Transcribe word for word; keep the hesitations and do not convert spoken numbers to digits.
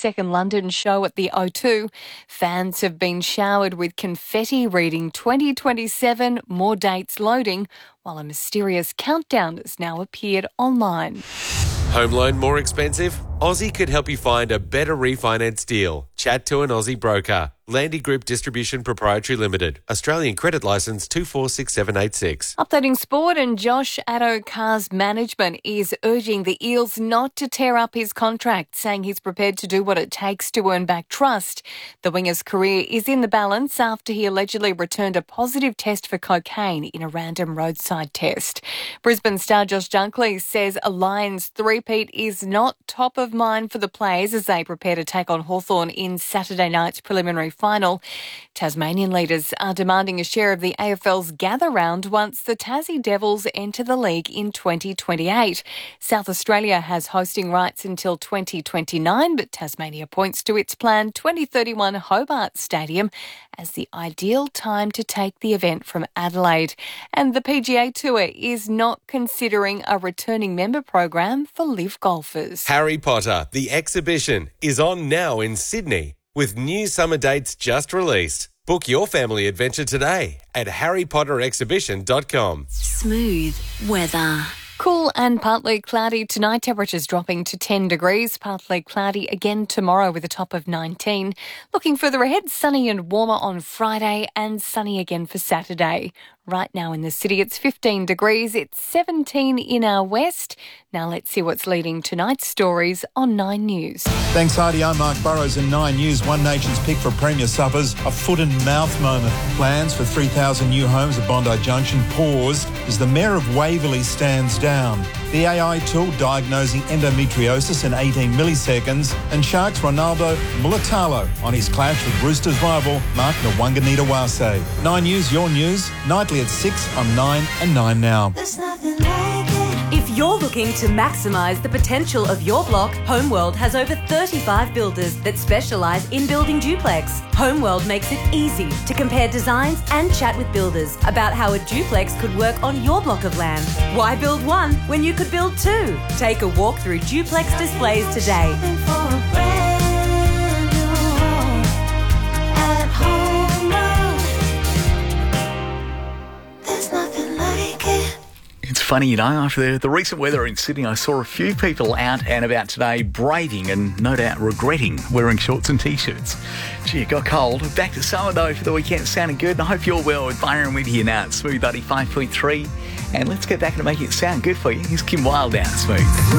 second London show at the O two. Fans have been showered with confetti reading twenty twenty-seven, more dates loading, while a mysterious countdown has now appeared online. Home loan more expensive? Aussie could help you find a better refinance deal. Chat to an Aussie broker. Landy Group Distribution Proprietary Limited. Australian credit licence two four six seven eight six. Updating sport, and Josh Addo-Carr's management is urging the Eels not to tear up his contract, saying he's prepared to do what it takes to earn back trust. The winger's career is in the balance after he allegedly returned a positive test for cocaine in a random roadside test. Brisbane star Josh Dunkley says a Lions three-peat is not top of mind for the players as they prepare to take on Hawthorn in Saturday night's preliminary final. Tasmanian leaders are demanding a share of the A F L's gather round once the Tassie Devils enter the league in twenty twenty-eight. South Australia has hosting rights until twenty twenty-nine, but Tasmania points to its planned twenty thirty-one Hobart Stadium as the ideal time to take the event from Adelaide. And the P G A Tour is not considering a returning member program for live golfers. Harry Potter, the exhibition, is on now in Sydney with new summer dates just released. Book your family adventure today at harry potter exhibition dot com. Smooth weather. Cool and partly cloudy tonight, temperatures dropping to ten degrees. Partly cloudy again tomorrow with a top of nineteen. Looking further ahead, sunny and warmer on Friday and sunny again for Saturday. Right now in the city, it's fifteen degrees. It's seventeen in our west. Now let's see what's leading tonight's stories on Nine News. Thanks, Heidi. I'm Mark Burrows in Nine News. One Nation's pick for Premier suffers a foot and mouth moment. Plans for three thousand new homes at Bondi Junction paused as the Mayor of Waverley stands down. The A I tool diagnosing endometriosis in eighteen milliseconds, and Sharks Ronaldo Mulatalo on his clash with Roosters rival Mark Nwanganitawase. Nine News, your news, nightly at six on Nine and Nine Now. There's nothing like it. If you're looking to maximise the potential of your block, Homeworld has over thirty-five builders that specialise in building duplex. Homeworld makes it easy to compare designs and chat with builders about how a duplex could work on your block of land. Why build one when you could build two? Take a walk through duplex displays today. It's funny, you know, after the, the recent weather in Sydney, I saw a few people out and about today braving and no doubt regretting wearing shorts and T-shirts. Gee, it got cold. Back to summer, though, for the weekend. Sounding good, and I hope you're well with Byron with you now at Smooth ninety-five point three. And let's get back to making it sound good for you. Here's Kim Wilde down at Smooth.